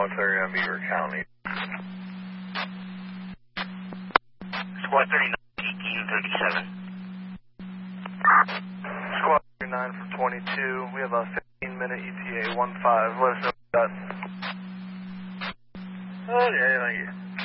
clearing on Beaver County. Squad 39, 1837. Squad 39 from 22. We have a 15-minute ETA 15. Let us know about that. Oh, yeah, thank you.